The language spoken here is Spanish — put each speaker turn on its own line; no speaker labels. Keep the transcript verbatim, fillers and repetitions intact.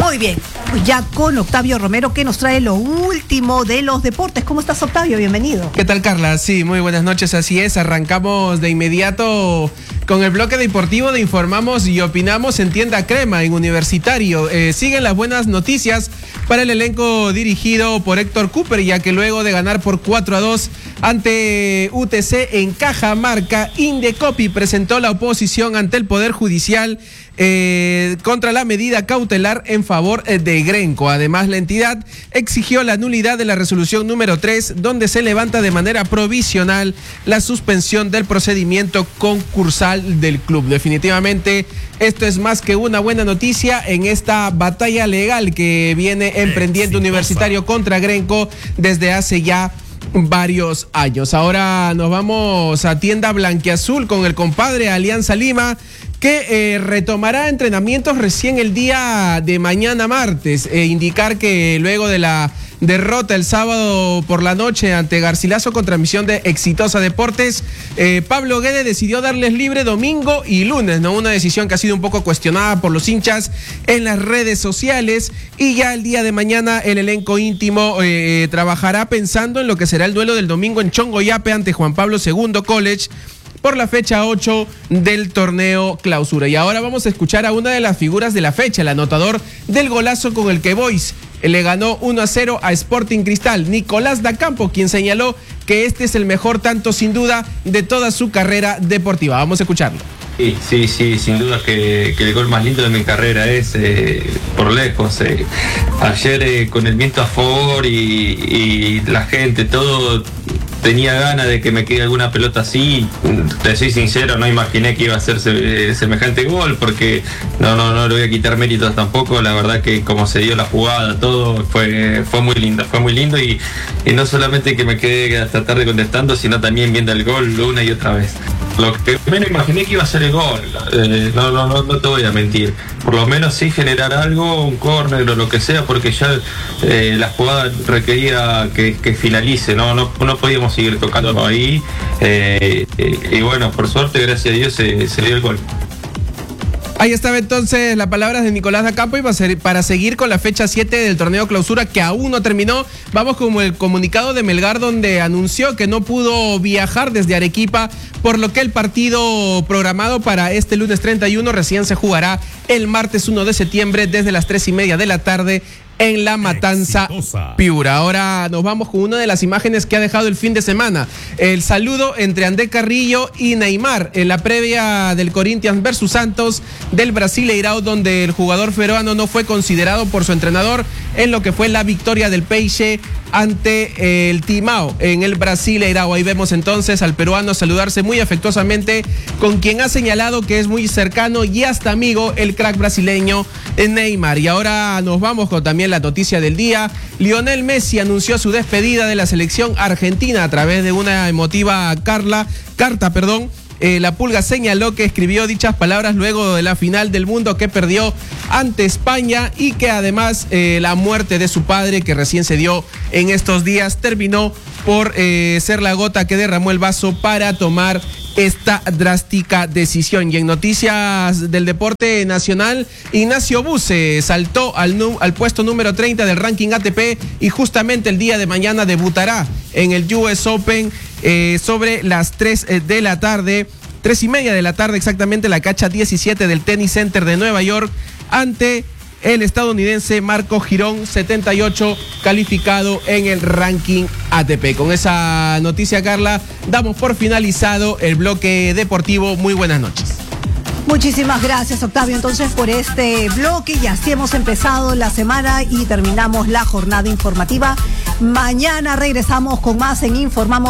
Muy bien, pues ya con Octavio Romero, que nos trae lo último de los deportes. ¿Cómo estás, Octavio? Bienvenido.
¿Qué tal, Carla? Sí, muy buenas noches, así es. Arrancamos de inmediato con el bloque deportivo de Informamos y Opinamos en Tienda Crema, en Universitario. Eh, siguen las buenas noticias para el elenco dirigido por Héctor Cooper, ya que luego de ganar por cuatro a dos ante U T C en Cajamarca, Indecopi presentó la oposición ante el Poder Judicial eh, contra la medida cautelar en favor de Grenco. Además, la entidad exigió la nulidad de la resolución número tres, donde se levanta de manera provisional la suspensión del procedimiento concursal del club. Definitivamente, esto es más que una buena noticia en esta batalla legal que viene emprendiendo Universitario contra Grenco desde hace ya varios años. Ahora nos vamos a Tienda Blanquiazul con el compadre Alianza Lima, que eh, retomará entrenamientos recién el día de mañana martes. Eh, indicar que luego de la derrota el sábado por la noche ante Garcilaso con transmisión de Exitosa Deportes, eh, Pablo Guede decidió darles libre domingo y lunes, ¿no? Una decisión que ha sido un poco cuestionada por los hinchas en las redes sociales, y ya el día de mañana el elenco íntimo eh, trabajará pensando en lo que será el duelo del domingo en Chongoyape ante Juan Pablo segundo College por la fecha ocho del torneo Clausura. Y ahora vamos a escuchar a una de las figuras de la fecha, el anotador del golazo con el que Boys le ganó uno a cero a Sporting Cristal, Nicolás Dacampo, quien señaló que este es el mejor tanto sin duda de toda su carrera deportiva. Vamos a escucharlo.
Sí, sí, sí, sin duda que, que el gol más lindo de mi carrera es eh, por lejos. Eh. Ayer eh, con el viento a favor y, y la gente, todo, tenía ganas de que me quede alguna pelota así. Te soy sincero, no imaginé que iba a ser se, semejante gol, porque no, no, no le voy a quitar méritos tampoco. La verdad que como se dio la jugada, todo fue, fue muy lindo, fue muy lindo y, y no solamente que me quedé hasta tarde contestando, sino también viendo el gol una y otra vez. Lo que menos imaginé que iba a ser el gol, eh, no, no, no, no te voy a mentir. Por lo menos sí generar algo, un córner o lo que sea, porque ya eh, la jugada requería que, que finalice, no, no, no podíamos seguir tocando ahí. Eh, eh, y bueno, por suerte, gracias a Dios, se, se dio el gol.
Ahí estaba entonces las palabras de Nicolás Dacampo, y para seguir con la fecha siete del torneo Clausura, que aún no terminó, vamos con el comunicado de Melgar, donde anunció que no pudo viajar desde Arequipa, por lo que el partido programado para este lunes treinta y uno recién se jugará el martes uno de septiembre desde las tres y media de la tarde en La Matanza, Piura. Ahora nos vamos con una de las imágenes que ha dejado el fin de semana. El saludo entre André Carrillo y Neymar en la previa del Corinthians versus Santos del Brasileirao, donde el jugador peruano no fue considerado por su entrenador en lo que fue la victoria del Peixe ante el Timao en el Brasileirao. Ahí vemos entonces al peruano saludarse muy afectuosamente con quien ha señalado que es muy cercano y hasta amigo, el crack brasileño Neymar. Y ahora nos vamos con también la noticia del día. Lionel Messi anunció su despedida de la selección argentina a través de una emotiva Carla, carta, perdón. Eh, la Pulga señaló que escribió dichas palabras luego de la final del mundo que perdió ante España, y que además eh, la muerte de su padre, que recién se dio en estos días, terminó por eh, ser la gota que derramó el vaso para tomar esta drástica decisión. Y en noticias del deporte nacional, Ignacio Buse saltó al, al puesto número treinta del ranking A T P, y justamente el día de mañana debutará en el U S Open eh, sobre las tres de la tarde, tres y media de la tarde exactamente, la cancha diecisiete del Tennis Center de Nueva York, ante el estadounidense Marco Girón, setenta y ocho, calificado en el ranking A T P. Con esa noticia, Carla, damos por finalizado el bloque deportivo. Muy buenas noches.
Muchísimas gracias, Octavio, entonces por este bloque, y así hemos empezado la semana y terminamos la jornada informativa. Mañana regresamos con más en Informamos.